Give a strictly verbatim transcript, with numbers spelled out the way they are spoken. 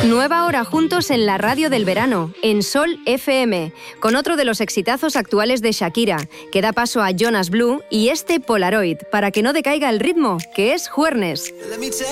Nueva hora juntos en la radio del verano, en Sol F M, con otro de los exitazos actuales de Shakira, que da paso a Jonas Blue y este Polaroid, para que no decaiga el ritmo, que es Juernes.